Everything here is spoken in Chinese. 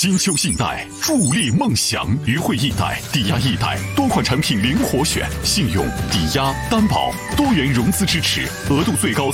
金秋信贷助力梦想，余惠易贷、抵押易贷多款产品灵活选，信用、抵押、担保多元融资支持，额度最高